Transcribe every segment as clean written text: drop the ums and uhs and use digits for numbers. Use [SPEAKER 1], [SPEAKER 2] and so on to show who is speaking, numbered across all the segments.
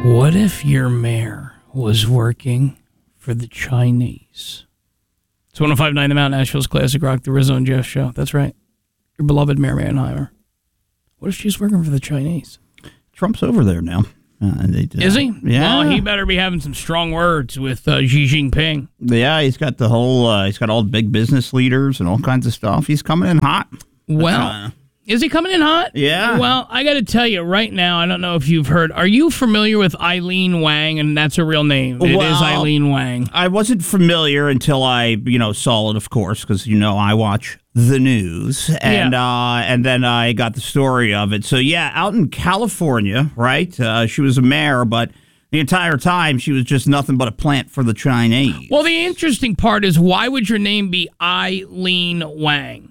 [SPEAKER 1] What if your mayor was working for the Chinese? It's 105.9 The Mountain, Nashville's Classic Rock, the Rizzo and Jeff Show. That's right. Your beloved Mayor Mannheimer. What if she's working for the Chinese?
[SPEAKER 2] Trump's over there now.
[SPEAKER 1] Is he?
[SPEAKER 2] Yeah.
[SPEAKER 1] Well, he better be having some strong words with Xi Jinping.
[SPEAKER 2] Yeah, he's got the whole, he's got all the big business leaders and all kinds of stuff. He's coming in hot.
[SPEAKER 1] Well, is he coming in hot?
[SPEAKER 2] Yeah.
[SPEAKER 1] Well, I got to tell you right now, I don't know if you've heard. Are you familiar with Eileen Wang? And that's a real name. It is Eileen Wang.
[SPEAKER 2] I wasn't familiar until I, saw it, of course, because, I watch the news. And and then I got the story of it. So, yeah, out in California, right? She was a mayor, but the entire time she was just nothing but a plant for the Chinese.
[SPEAKER 1] Well, the interesting part is, why would your name be Eileen Wang?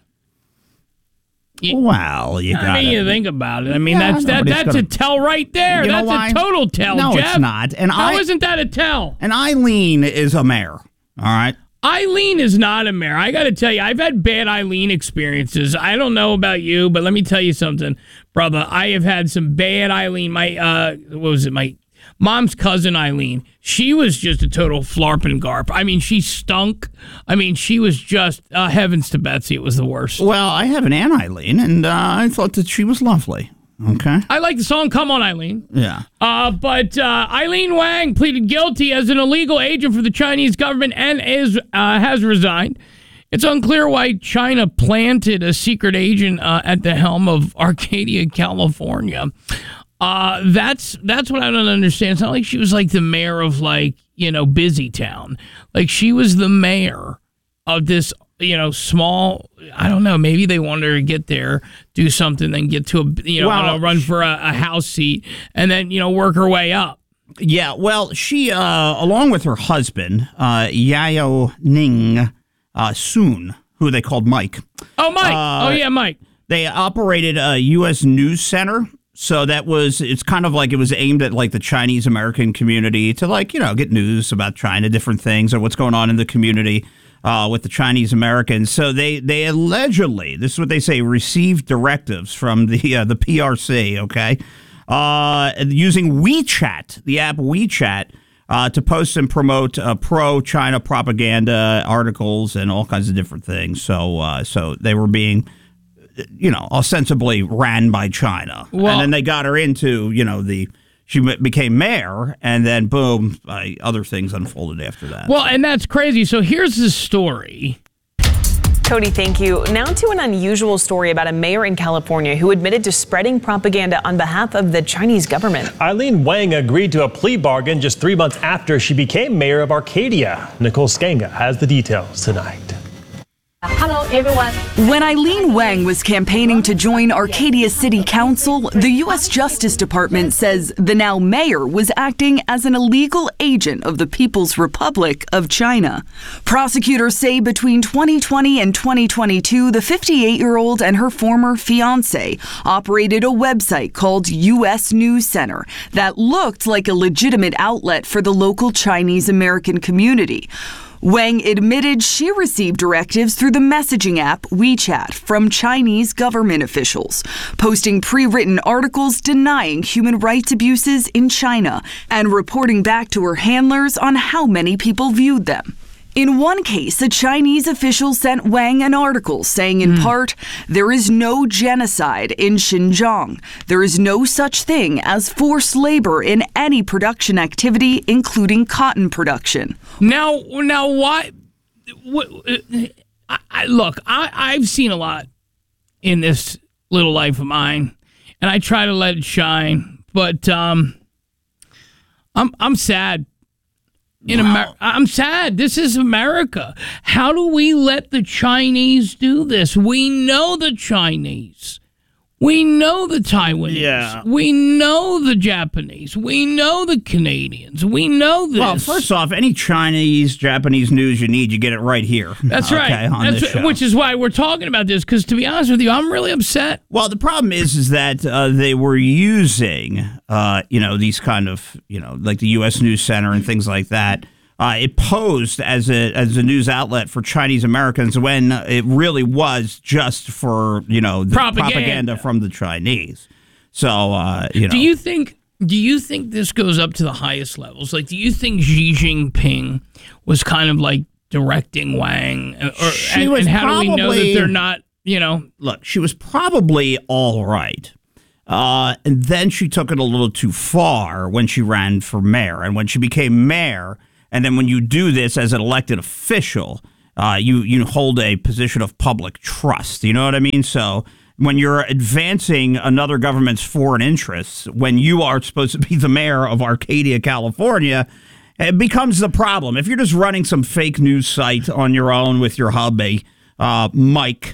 [SPEAKER 2] Well, you got
[SPEAKER 1] you think about it. I mean, that's a tell right there. That's a total tell,
[SPEAKER 2] no,
[SPEAKER 1] Jeff.
[SPEAKER 2] It's not. And
[SPEAKER 1] how isn't that a tell?
[SPEAKER 2] And Eileen is a mayor, all right?
[SPEAKER 1] Eileen is not a mayor. I got to tell you, I've had bad Eileen experiences. I don't know about you, but let me tell you something, brother. I have had some bad Eileen. My mom's cousin Eileen, she was just a total flarp and garp. I mean, she stunk. I mean, she was just heavens to Betsy. It was the worst.
[SPEAKER 2] Well, I have an Aunt Eileen, and I thought that she was lovely. Okay.
[SPEAKER 1] I like the song "Come On, Eileen."
[SPEAKER 2] Yeah.
[SPEAKER 1] But Eileen Wang pleaded guilty as an illegal agent for the Chinese government and has resigned. It's unclear why China planted a secret agent at the helm of Arcadia, California. That's what I don't understand. It's not like she was like the mayor of Busy Town. Like she was the mayor of this, small, I don't know, maybe they wanted her to get there, do something, then get to run for a house seat and then, work her way up.
[SPEAKER 2] Yeah, well, she, along with her husband, Yao Ning Soon, who they called Mike.
[SPEAKER 1] Oh, Mike. Mike.
[SPEAKER 2] They operated a U.S. news center. So it's kind of like it was aimed at like the Chinese American community to get news about China, different things or what's going on in the community with the Chinese Americans. So they allegedly, this is what they say, received directives from the PRC, okay, using WeChat, the app WeChat, to post and promote pro-China propaganda articles and all kinds of different things. So they were being ostensibly ran by China. Well, and then they got her into, she became mayor, and then boom, other things unfolded after that.
[SPEAKER 1] Well, and that's crazy. So here's the story.
[SPEAKER 3] Cody, thank you. Now to an unusual story about a mayor in California who admitted to spreading propaganda on behalf of the Chinese government.
[SPEAKER 4] Eileen Wang agreed to a plea bargain just 3 months after she became mayor of Arcadia. Nicole Skanga has the details tonight.
[SPEAKER 5] Hello, everyone.
[SPEAKER 6] When Eileen Wang was campaigning to join Arcadia City Council, the U.S. Justice Department says the now mayor was acting as an illegal agent of the People's Republic of China. Prosecutors say between 2020 and 2022, the 58-year-old and her former fiancé operated a website called U.S. News Center that looked like a legitimate outlet for the local Chinese American community. Wang admitted she received directives through the messaging app WeChat from Chinese government officials, posting pre-written articles denying human rights abuses in China and reporting back to her handlers on how many people viewed them. In one case, a Chinese official sent Wang an article saying in part, "There is no genocide in Xinjiang. There is no such thing as forced labor in any production activity, including cotton production."
[SPEAKER 1] Now, why? Look, I've seen a lot in this little life of mine, and I try to let it shine. But I'm sad. I'm sad. This is America. How do we let the Chinese do this? We know the Chinese. We know the Taiwanese.
[SPEAKER 2] Yeah.
[SPEAKER 1] We know the Japanese. We know the Canadians. We know this.
[SPEAKER 2] Well, first off, any Chinese, Japanese news you need, you get it right here.
[SPEAKER 1] That's right.
[SPEAKER 2] On this show.
[SPEAKER 1] Which is why we're talking about this, because to be honest with you, I'm really upset.
[SPEAKER 2] Well, the problem is that they were using, these kind of, like the U.S. News Center and things like that. It posed as a news outlet for Chinese Americans when it really was just for, the propaganda from the Chinese. So,
[SPEAKER 1] Do you think Do you think this goes up to the highest levels? Like, do you think Xi Jinping was kind of like directing Wang? And how do we know that they're not,
[SPEAKER 2] Look, she was probably all right. And then she took it a little too far when she ran for mayor. And when she became mayor, and then when you do this as an elected official, you hold a position of public trust. You know what I mean? So when you're advancing another government's foreign interests, when you are supposed to be the mayor of Arcadia, California, it becomes the problem. If you're just running some fake news site on your own with your hubby, Mike,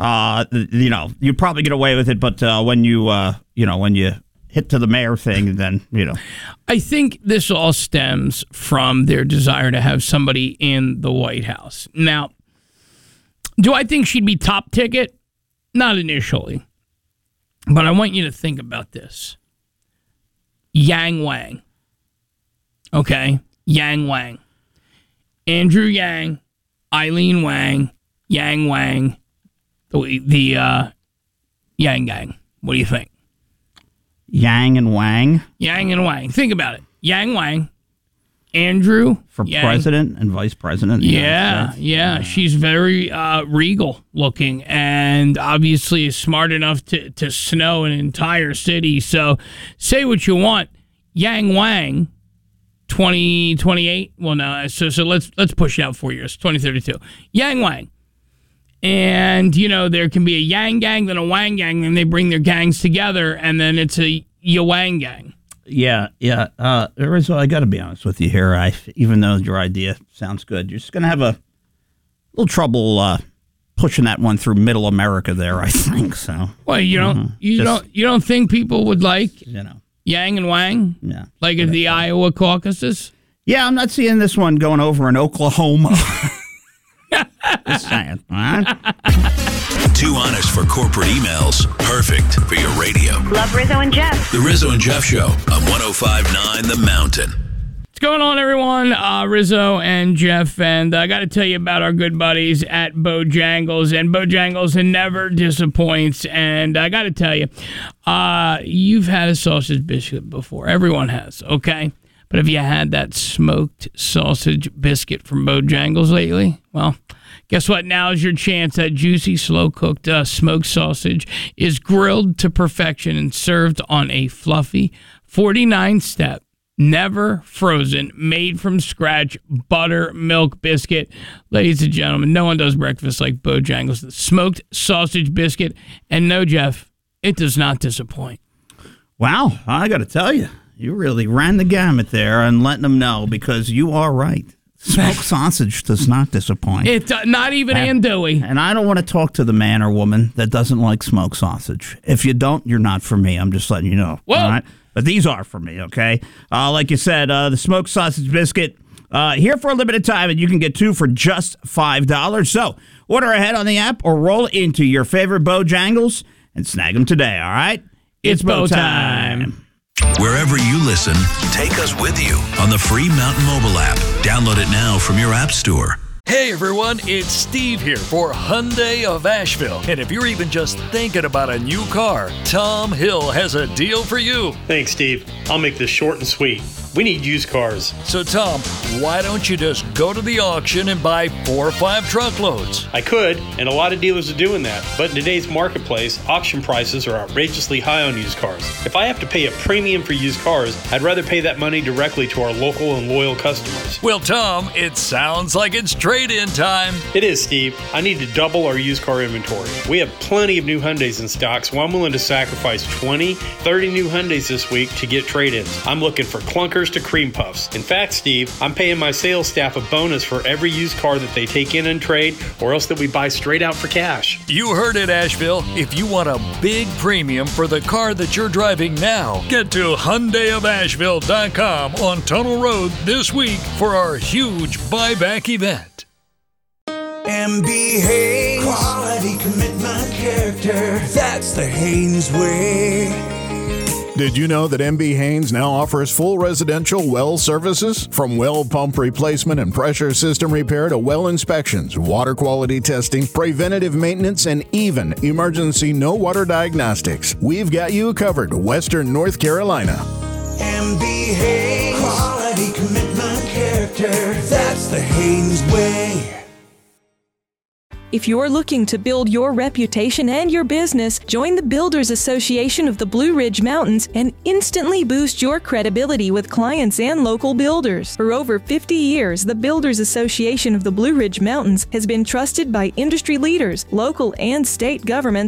[SPEAKER 2] you probably get away with it. But when you hit to the mayor thing, then,
[SPEAKER 1] I think this all stems from their desire to have somebody in the White House. Now, do I think she'd be top ticket? Not initially. But I want you to think about this. Yang Wang. Okay? Yang Wang. Andrew Yang, Eileen Wang, Yang Wang, the Yang Gang. What do you think?
[SPEAKER 2] Yang and Wang?
[SPEAKER 1] Yang and Wang. Think about it. Yang Wang, Andrew
[SPEAKER 2] for
[SPEAKER 1] Yang.
[SPEAKER 2] president and vice president.
[SPEAKER 1] Yeah. She's very regal looking, and obviously is smart enough to snow an entire city. So say what you want. Yang Wang, 2028. Well, no. So let's push it out 4 years. 2032. Yang Wang. And, there can be a Yang gang, then a Wang gang, and they bring their gangs together, and then it's a Yang gang.
[SPEAKER 2] Yeah. Rizzo, I got to be honest with you here. Even though your idea sounds good, you're just going to have a little trouble pushing that one through middle America there, I think. So.
[SPEAKER 1] Well, you don't think people would like Yang and Wang?
[SPEAKER 2] Yeah.
[SPEAKER 1] Like at the Iowa caucuses?
[SPEAKER 2] Yeah, I'm not seeing this one going over in Oklahoma. Just saying. All right?
[SPEAKER 7] Too honest for corporate emails. Perfect for your radio.
[SPEAKER 8] Love Rizzo and Jeff.
[SPEAKER 7] The Rizzo and Jeff Show on 105.9 The Mountain.
[SPEAKER 1] What's going on, everyone? Rizzo and Jeff, and I got to tell you about our good buddies at Bojangles, and Bojangles never disappoints, and I got to tell you, you've had a sausage biscuit before. Everyone has, okay? But have you had that smoked sausage biscuit from Bojangles lately? Well, guess what? Now is your chance. That juicy, slow-cooked smoked sausage is grilled to perfection and served on a fluffy 49-step, never frozen, made from scratch buttermilk biscuit. Ladies and gentlemen, no one does breakfast like Bojangles. The smoked sausage biscuit. And no, Jeff, it does not disappoint.
[SPEAKER 2] Wow, I got to tell you. You really ran the gamut there and letting them know, because you are right. Smoked sausage does not disappoint.
[SPEAKER 1] Not even andouille.
[SPEAKER 2] And I don't want to talk to the man or woman that doesn't like smoked sausage. If you don't, you're not for me. I'm just letting you know.
[SPEAKER 1] Whoa.
[SPEAKER 2] All right? But these are for me, okay? Like you said, the smoked sausage biscuit, here for a limited time, and you can get 2 for just $5. So order ahead on the app or roll into your favorite Bojangles and snag them today, all right?
[SPEAKER 1] It's Bo time.
[SPEAKER 7] Wherever you listen, take us with you on the free Mountain Mobile app. Download it now from your app store.
[SPEAKER 9] Hey everyone, it's Steve here for Hyundai of Asheville. And if you're even just thinking about a new car, Tom Hill has a deal for you.
[SPEAKER 10] Thanks, Steve. I'll make this short and sweet. We need used cars.
[SPEAKER 9] So Tom, why don't you just go to the auction and buy 4 or 5 truckloads?
[SPEAKER 10] I could, and a lot of dealers are doing that. But in today's marketplace, auction prices are outrageously high on used cars. If I have to pay a premium for used cars, I'd rather pay that money directly to our local and loyal customers.
[SPEAKER 9] Well, Tom, it sounds like it's trade-in time.
[SPEAKER 10] It is, Steve. I need to double our used car inventory. We have plenty of new Hyundais in stock, so I'm willing to sacrifice 20, 30 new Hyundais this week to get trade-ins. I'm looking for clunkers to cream puffs. In fact, Steve, I'm paying my sales staff a bonus for every used car that they take in and trade, or else that we buy straight out for cash.
[SPEAKER 9] You heard it, Asheville. If you want a big premium for the car that you're driving now, get to HyundaiofAsheville.com on Tunnel Road this week for our huge buyback event.
[SPEAKER 11] MB Haynes, quality, commitment, character. That's the Haynes way.
[SPEAKER 12] Did you know that MB Haynes now offers full residential well services? From well pump replacement and pressure system repair to well inspections, water quality testing, preventative maintenance, and even emergency no water diagnostics. We've got you covered, Western North Carolina.
[SPEAKER 11] MB Haynes. Quality, commitment, character. That's the Haynes way.
[SPEAKER 8] If you're looking to build your reputation and your business, join the Builders Association of the Blue Ridge Mountains and instantly boost your credibility with clients and local builders. For over 50 years, the Builders Association of the Blue Ridge Mountains has been trusted by industry leaders, local and state governments,